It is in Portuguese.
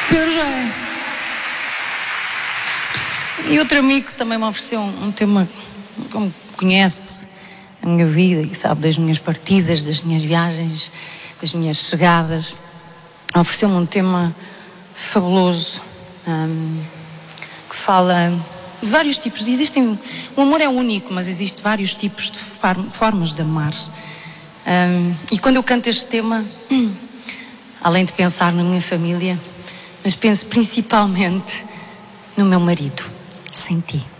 Pedro já é. E outro amigo também me ofereceu um tema, como conhece a minha vida e sabe das minhas partidas, das minhas viagens, das minhas chegadas, ofereceu-me um tema fabuloso, que fala de vários tipos. O amor é único, mas existem vários tipos de formas de amar. E quando eu canto este tema, além de pensar na minha família, mas penso principalmente no meu marido, sem ti.